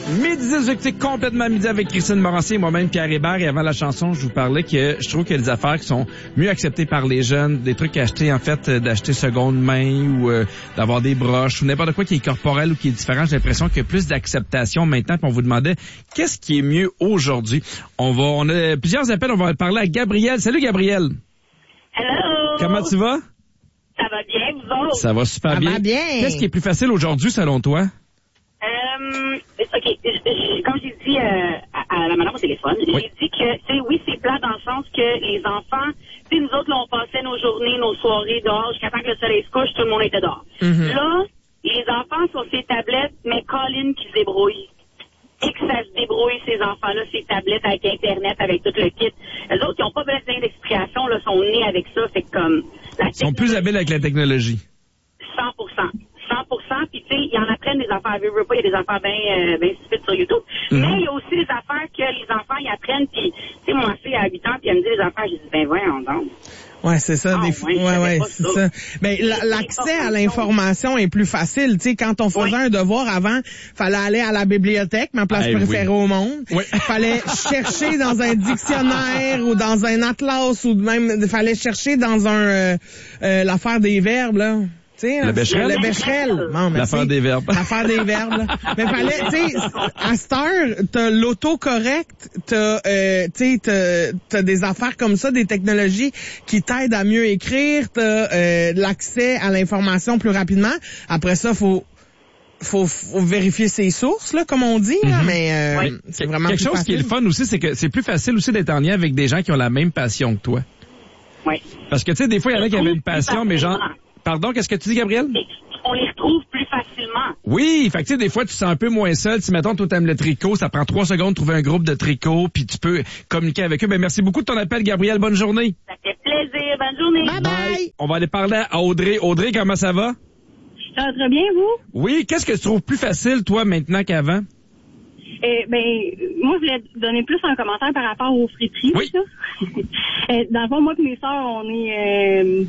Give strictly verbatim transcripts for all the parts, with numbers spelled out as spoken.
Midi dix, vous écoutez complètement midi avec Christine Morancier et moi-même Pierre Hébert. Et avant la chanson, je vous parlais que je trouve qu'il y a des affaires qui sont mieux acceptées par les jeunes, des trucs à acheter, en fait, euh, d'acheter seconde main ou euh, d'avoir des broches ou n'importe quoi qui est corporel ou qui est différent. J'ai l'impression qu'il y a plus d'acceptation maintenant. Puis on vous demandait qu'est-ce qui est mieux aujourd'hui. On va, on a plusieurs appels. On va parler à Gabriel. Salut Gabriel. Hello. Comment tu vas? Ça va bien, vous autres? Ça va super Ça bien. va bien. Qu'est-ce qui est plus facile aujourd'hui selon toi? Euh, OK, je- je- comme j'ai dit euh, à, à la madame au téléphone, Oui. j'ai dit que, tu sais, oui, c'est plat dans le sens que les enfants, tu sais, nous autres, là, on passait nos journées, nos soirées dehors, jusqu'à temps que le soleil se couche, tout le monde était dehors. Mhm. Là, les enfants sur ces tablettes, mais Colin qui se débrouille. Et que ça se débrouille, ces enfants-là, ces tablettes avec Internet, avec tout le kit. Les autres, qui n'ont pas besoin d'explication, là, sont nés avec ça, c'est comme... La Ils sont plus habiles avec la technologie. cent pour cent. cent pour cent. Puis, tu sais, ils en apprennent des affaires. Je veux pas, il y a des affaires bien euh, ben stupides sur YouTube. Mhm. Mais il y a aussi des affaires que les enfants, ils apprennent. Puis, tu sais, mon fille a huit ans, puis elle me dit des affaires. J'ai dit, ben voyons donc. Ouais, c'est ça. Ah, des... ouais, je ouais, savais ouais, pas c'est ça. ça. Mais la- l'accès à l'information est plus facile. Tu sais, quand on faisait Oui. un devoir avant, fallait aller à la bibliothèque, ma place Eh préférée oui. au monde. Oui. Fallait chercher dans un dictionnaire ou dans un atlas ou même fallait chercher dans un euh, euh, l'affaire des verbes là. Tu sais, Le Becherel? Le Becherel. Bon, merci. L'affaire des verbes. L'affaire des verbes. Là. Mais fallait, tu sais, à cette heure, t'as l'autocorrect, t'as, euh, tu sais, t'as, t'as des affaires comme ça, des technologies qui t'aident à mieux écrire, t'as euh, l'accès à l'information plus rapidement. Après ça, faut faut, faut vérifier ses sources, là, comme on dit, là, mais euh, Oui. c'est vraiment Quelque plus chose qui est facile. le fun aussi, c'est que c'est plus facile aussi d'être en lien avec des gens qui ont la même passion que toi. Oui. Parce que, tu sais, des fois, il y en a qui avaient une passion, mais genre... Pardon, qu'est-ce que tu dis, Gabriel? On les retrouve plus facilement. Oui, fait que tu sais, des fois, tu te sens un peu moins seul. Si, mettons, toi, t'aimes le tricot, ça prend trois secondes de trouver un groupe de tricot, puis tu peux communiquer avec eux. Ben, merci beaucoup de ton appel, Gabriel. Bonne journée. Ça fait plaisir. Bonne journée. Bye bye! On va aller parler à Audrey. Audrey, comment ça va? Ça va très bien, vous? Oui, qu'est-ce que tu trouves plus facile, toi, maintenant qu'avant? Eh ben, moi, je voulais donner plus un commentaire par rapport aux friperies. Oui. Ça. Eh, dans le fond, moi et mes sœurs, on est euh,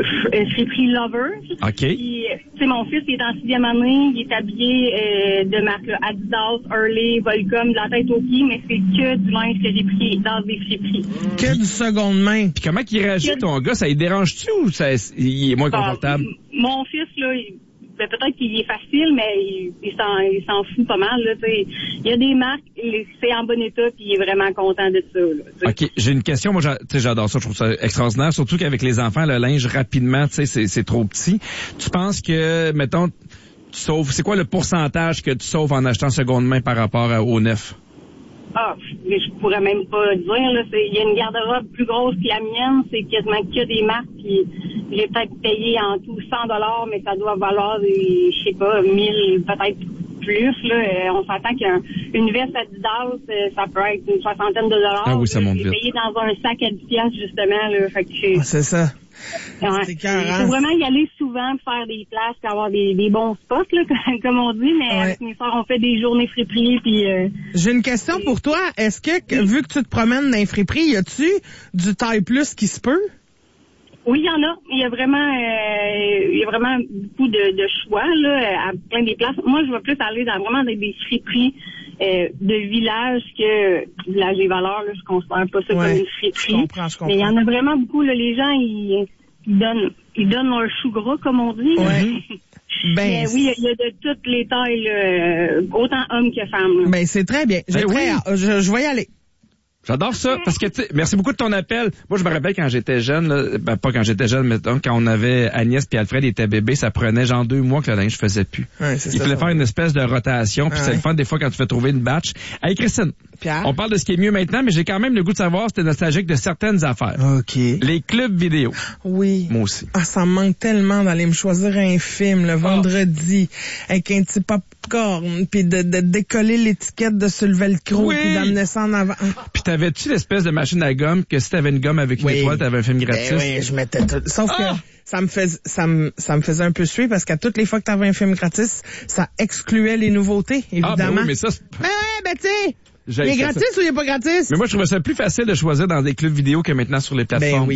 f- friperie lovers. OK. Puis, tu sais, mon fils, il est en sixième année, il est habillé euh, de marque là, Adidas, Hurley, Volcom, de la tête aux pieds, mais c'est que du linge que j'ai pris dans des friperies. Que du seconde main. Puis comment qu'il réagit, ton gars? Ça lui dérange-tu ou ça, il est moins confortable? Ah, m- mon fils, là, il- ben, peut-être qu'il est facile, mais il, il s'en, il s'en fout pas mal. Là, t'sais. Il y a des marques, il- c'est en bon état, puis il est vraiment content de ça. Là, t'sais. OK, j'ai une question. Moi, j'a- tu sais, j'adore ça. Je trouve ça extraordinaire. Surtout qu'avec les enfants, le linge, rapidement, tu sais, c'est, c'est trop petit. Tu penses que, mettons, tu sauves... C'est quoi le pourcentage que tu sauves en achetant seconde main par rapport à- au neuf? Ah, mais je pourrais même pas dire. Là, c'est, il y a une garde-robe plus grosse que la mienne. C'est quasiment que des marques. Puis j'ai peut-être payé en tout cent dollars, mais ça doit valoir des, je sais pas, mille, peut-être plus. Là, Euh, on s'entend qu'une veste Adidas, euh, ça peut être une soixantaine de dollars. Ah oui, ça monte J'ai vite. payé dans un sac à dix piastres, justement. Là, fait que, Ah, c'est ça. ouais. c'est Il écœurant. faut vraiment y aller souvent, faire des places, puis avoir des, des bons spots, là, comme on dit. Mais Ouais. avec mes soeurs, on fait des journées friperies, puis... Euh, J'ai une question pour toi. Est-ce que, que- vu que tu te promènes dans les friperies, y a-tu du taille plus qui se peut? Oui, il y en a. Il y a vraiment, euh, il y a vraiment beaucoup de, de choix là, à plein des places. Moi, je vais plus aller dans vraiment des, des friperies euh, de village que village des valeurs. Là, je considère pas ça Ouais, comme une je friperie. comprends, je Mais il y comprends. en a vraiment beaucoup. Là, les gens, ils, ils donnent, ils donnent leur chou gras, comme on dit. là. Ouais. Ben, Mais oui, il y a- il y a de toutes les tailles, là, euh, autant hommes que femmes. là. ben c'est très bien. J'ai Eh très oui. hâte. je, je vais y aller. J'adore ça, parce que, tu sais, merci beaucoup de ton appel. Moi, je me rappelle quand j'étais jeune, là, ben, pas quand j'étais jeune, mais quand on avait Agnès puis Alfred étaient bébés, ça prenait genre deux mois que le linge faisait plus. Ouais, c'est Il ça, fallait ça. faire une espèce de rotation, puis Ah c'est ouais. le fun des fois quand tu fais trouver une batch. Hey, Christine, Pierre? on parle de ce qui est mieux maintenant, mais j'ai quand même le goût de savoir si t'es nostalgique de certaines affaires. OK. Les clubs vidéo. Oui. Moi aussi. Ah, ça me manque tellement d'aller me choisir un film le vendredi avec un petit popcorn, puis de, de décoller l'étiquette de sur le velcro, Oui. puis d'amener ça en avant. Puis t'avais-tu l'espèce de machine à gomme que si t'avais une gomme avec une Oui. étoile, t'avais un film gratis? Ben oui, je mettais tout. Sauf Ah! que ça me fais, ça me, ça me faisait un peu suer parce qu'à toutes les fois que t'avais un film gratis, ça excluait les nouveautés, Ah, ben évidemment. oui, mais ça, c'est- Ben, ben, tu sais, J'ai il est fait ça. gratis ou il est pas gratis? Mais moi, je trouvais ça plus facile de choisir dans des clubs vidéo que maintenant sur les plateformes. Ben oui.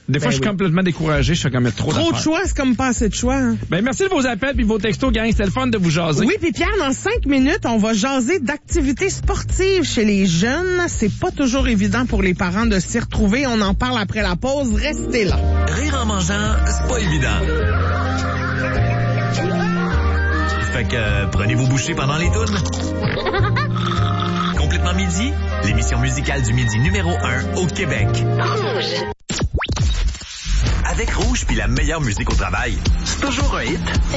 Des fois, Ben je suis oui. complètement découragé. Je suis comme, il y a trop Trop de d'affaires. choix, c'est comme pas assez de choix. Hein. Ben, merci de vos appels puis vos textos, gang. C'était le fun de vous jaser. Oui, puis Pierre, dans cinq minutes, on va jaser d'activités sportives chez les jeunes. C'est pas toujours évident pour les parents de s'y retrouver. On en parle après la pause. Restez là. Rire en mangeant, c'est pas évident. Fait que euh, prenez vos bouchées pendant les tunes. Complètement midi, l'émission musicale du midi numéro un au Québec. Rouge. Avec Rouge puis la meilleure musique au travail, c'est toujours un hit.